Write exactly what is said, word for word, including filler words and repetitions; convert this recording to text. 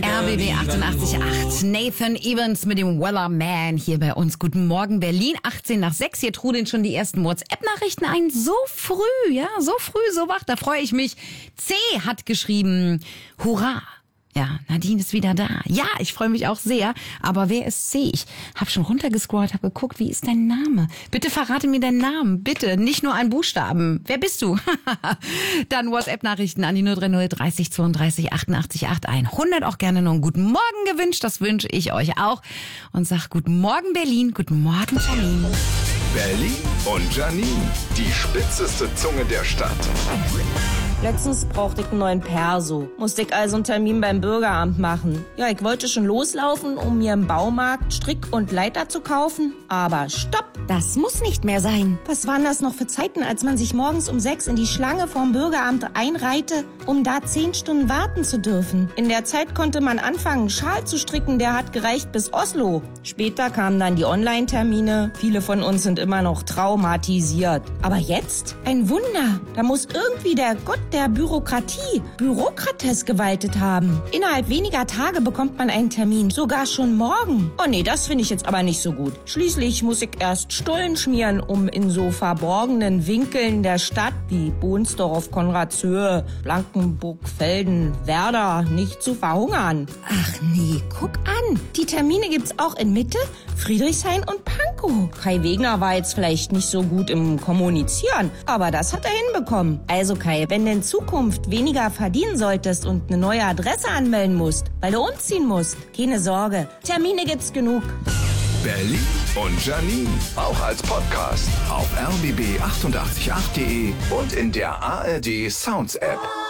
R B B achtundachtzig Komma acht. Nathan Evans mit dem Weller Man hier bei uns. Guten Morgen, Berlin. achtzehn nach sechs. Hier trudeln schon die ersten WhatsApp-Nachrichten ein. So früh, ja, so früh, so wach. Da freue ich mich. C hat geschrieben, hurra. Ja, Nadine ist wieder da. Ja, ich freue mich auch sehr. Aber wer ist C? Ich habe schon runtergescrollt, habe geguckt, wie ist dein Name? Bitte verrate mir deinen Namen. Bitte, nicht nur ein Buchstaben. Wer bist du? Dann WhatsApp-Nachrichten an die null drei null dreißig zweiunddreißig achtundachtzig acht hundert. Auch gerne noch einen guten Morgen gewünscht. Das wünsche ich euch auch. Und sag guten Morgen Berlin, guten Morgen Janine. Berlin und Janine, die spitzeste Zunge der Stadt. Letztens brauchte ich einen neuen Perso. Musste ich also einen Termin beim Bürgeramt machen. Ja, ich wollte schon loslaufen, um mir im Baumarkt Strick und Leiter zu kaufen. Aber stopp! Das muss nicht mehr sein. Was waren das noch für Zeiten, als man sich morgens um sechs in die Schlange vorm Bürgeramt einreihte, um da zehn Stunden warten zu dürfen? In der Zeit konnte man anfangen, einen Schal zu stricken, der hat gereicht bis Oslo. Später kamen dann die Online-Termine. Viele von uns sind immer noch traumatisiert. Aber jetzt? Ein Wunder! Da muss irgendwie der Gott der Bürokratie, Bürokrates gewaltet haben. Innerhalb weniger Tage bekommt man einen Termin, sogar schon morgen. Oh nee, das finde ich jetzt aber nicht so gut. Schließlich muss ich erst Stullen schmieren, um in so verborgenen Winkeln der Stadt wie Bohnsdorf, Konradshöhe, Blankenburg, Velden, Werder nicht zu verhungern. Ach nee, guck an. Die Termine gibt's auch in Mitte, Friedrichshain und Pankow. Kai Wegner war jetzt vielleicht nicht so gut im Kommunizieren, aber das hat er hinbekommen. Also Kai, wenn du in Zukunft weniger verdienen solltest und eine neue Adresse anmelden musst, weil du umziehen musst, keine Sorge, Termine gibt's genug. Berlin und Janine, auch als Podcast auf r b b achtundachtzig punkt acht punkt de und in der A R D Sounds App.